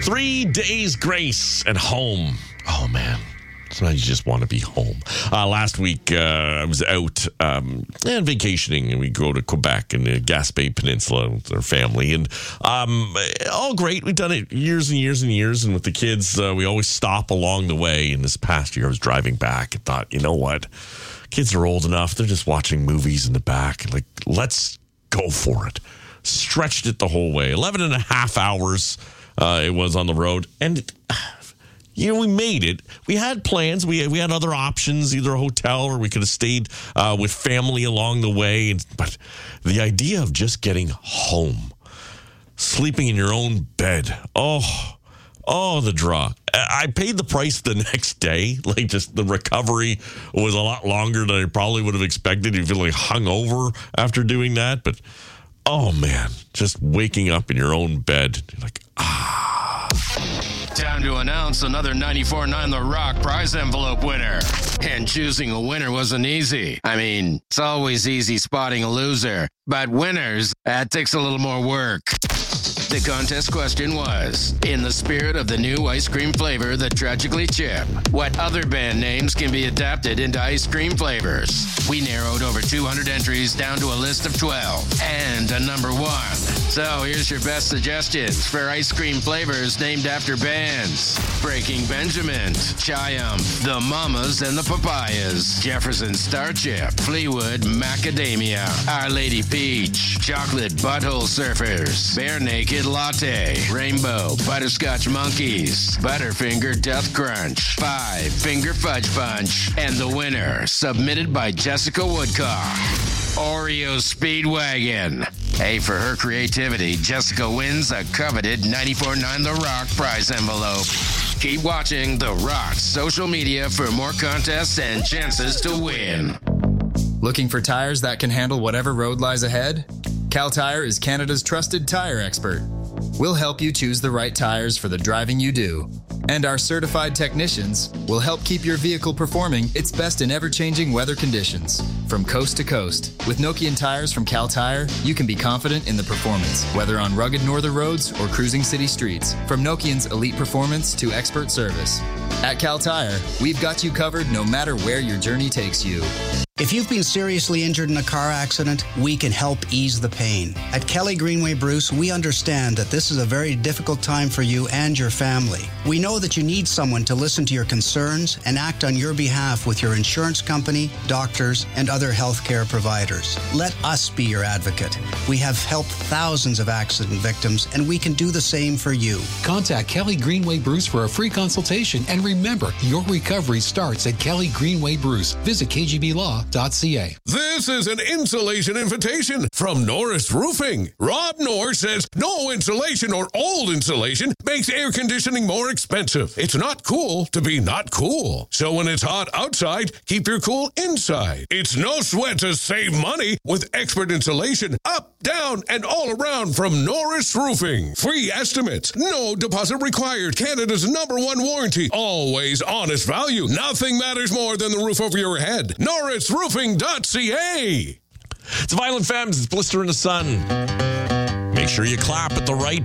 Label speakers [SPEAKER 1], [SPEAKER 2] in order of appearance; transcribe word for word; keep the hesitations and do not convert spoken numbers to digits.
[SPEAKER 1] Three days grace and home. Oh, man. Sometimes you just want to be home. Uh, last week, uh, I was out um, and vacationing, and we go to Quebec and the Gaspé Peninsula with our family. And um, all great. We've done it years and years and years. And with the kids, uh, we always stop along the way. And this past year, I was driving back and thought, you know what? Kids are old enough. They're just watching movies in the back. Like, let's go for it. Stretched it the whole way. eleven and a half hours uh, it was on the road. And, it, you know, we made it. We had plans. We, we had other options, either a hotel or we could have stayed uh, with family along the way. But the idea of just getting home, sleeping in your own bed, oh, oh, the draw. I paid the price the next day. Like, just the recovery was a lot longer than I probably would have expected. You feel like hungover after doing that. But, oh, man, just waking up in your own bed. You're like, ah.
[SPEAKER 2] Time to announce another ninety-four point nine The Rock prize envelope winner. And choosing a winner wasn't easy. I mean, it's always easy spotting a loser. But winners, that takes a little more work. The contest question was, in the spirit of the new ice cream flavor, the Tragically Chip, what other band names can be adapted into ice cream flavors? We narrowed over two hundred entries down to a list of twelve and a number one. So here's your best suggestions for ice cream flavors named after bands. Breaking Benjamin, Triumph, The Mamas and the Papayas, Jefferson Starchip, Fleetwood Macadamia, Our Lady Peach, Chocolate Butthole Surfers, Bare Naked Latte, Rainbow Butterscotch Monkeys, Butterfinger Death Crunch, Five Finger Fudge Punch, and the winner, submitted by Jessica Woodcock, Oreo Speedwagon. Hey, for her creativity, Jessica wins a coveted ninety-four point nine The Rock prize envelope. Keep watching The Rock's social media for more contests and chances to win.
[SPEAKER 3] Looking for tires that can handle whatever road lies ahead? Cal Tire is Canada's trusted tire expert. We'll help you choose the right tires for the driving you do. And our certified technicians will help keep your vehicle performing its best in ever-changing weather conditions. From coast to coast, with Nokian tires from Cal Tire, you can be confident in the performance, whether on rugged northern roads or cruising city streets. From Nokian's elite performance to expert service. At Cal Tire, we've got you covered no matter where your journey takes you.
[SPEAKER 4] If you've been seriously injured in a car accident, we can help ease the pain. At Kelly Greenway Bruce, we understand that this is a very difficult time for you and your family. We know that you need someone to listen to your concerns and act on your behalf with your insurance company, doctors, and other healthcare providers. Let us be your advocate. We have helped thousands of accident victims, and we can do the same for you.
[SPEAKER 5] Contact Kelly Greenway Bruce for a free consultation, and remember, your recovery starts at Kelly Greenway Bruce. Visit k g b law dot c a.
[SPEAKER 6] This is an insulation invitation from Norris Roofing. Rob Norris says no insulation or old insulation makes air conditioning more expensive. It's not cool to be not cool. So when it's hot outside, keep your cool inside. It's no sweat to save money with expert insulation up, down, and all around from Norris Roofing. Free estimates, no deposit required. Canada's number one warranty. Always honest value. Nothing matters more than the roof over your head. Norris Roofing dot c a.
[SPEAKER 1] It's Violent Femmes. It's Blister in the Sun. Make sure you clap at the right